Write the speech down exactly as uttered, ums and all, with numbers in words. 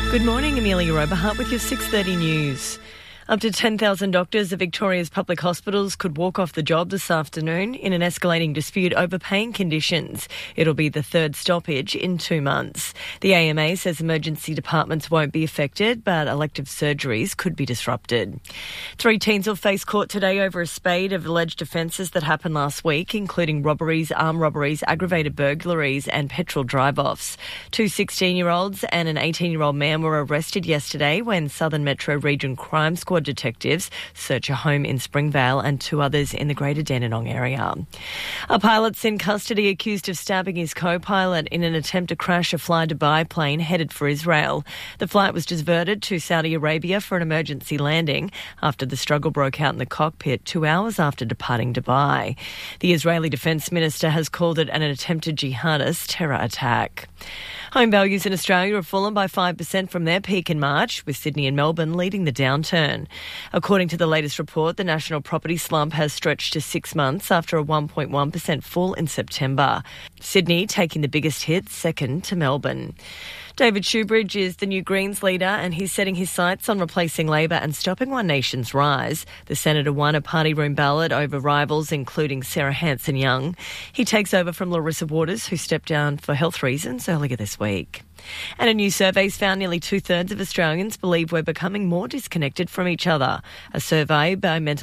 Good morning, Amelia Oberhart with your six thirty news. Up to ten thousand doctors at Victoria's public hospitals could walk off the job this afternoon in an escalating dispute over paying conditions. It'll be the third stoppage in two months. The A M A says emergency departments won't be affected, but elective surgeries could be disrupted. Three teens will face court today over a spate of alleged offences that happened last week, including robberies, armed robberies, aggravated burglaries and petrol drive-offs. Two sixteen-year-olds and an eighteen-year-old man were arrested yesterday when Southern Metro Region Crime Squad detectives search a home in Springvale and two others in the Greater Dandenong area. A pilot's in custody accused of stabbing his co-pilot in an attempt to crash a Fly Dubai plane headed for Israel. The flight was diverted to Saudi Arabia for an emergency landing after the struggle broke out in the cockpit two hours after departing Dubai. The Israeli Defence Minister has called it an attempted jihadist terror attack. Home values in Australia have fallen by five percent from their peak in March, with Sydney and Melbourne leading the downturn. According to the latest report, the national property slump has stretched to six months after a one point one percent fall in September. Sydney taking the biggest hit, second to Melbourne. David Shoebridge is the new Greens leader and he's setting his sights on replacing Labor and stopping One Nation's rise. The senator won a party room ballot over rivals including Sarah Hanson-Young. He takes over from Larissa Waters, who stepped down for health reasons earlier this week. And a new survey's found nearly two-thirds of Australians believe we're becoming more disconnected from each other. A survey by Mental